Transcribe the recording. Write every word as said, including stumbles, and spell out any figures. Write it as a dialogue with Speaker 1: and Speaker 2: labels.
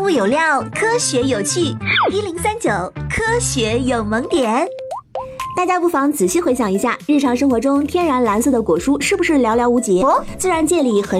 Speaker 1: 物有料，科学有趣。一零三九科学有萌点。
Speaker 2: 大家不妨仔细回想一下，日常生活中天然蓝色的果蔬是不是寥寥无几？哦，自然界里很